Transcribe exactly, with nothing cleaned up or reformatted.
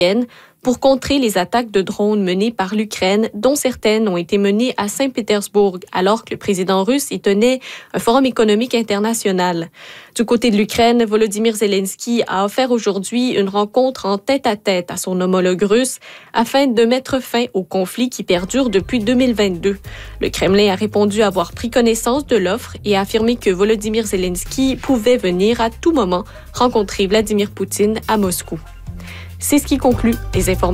pour contrer les attaques de drones menées par l'Ukraine, dont certaines ont été menées à Saint-Pétersbourg, alors que le président russe y tenait un forum économique international. Du côté de l'Ukraine, Volodymyr Zelensky a offert aujourd'hui une rencontre en tête-à-tête à son homologue russe afin de mettre fin au conflit qui perdure depuis deux mille vingt-deux. Le Kremlin a répondu avoir pris connaissance de l'offre et a affirmé que Volodymyr Zelensky pouvait venir à tout moment rencontrer Vladimir Poutine à Moscou. C'est ce qui conclut les informations.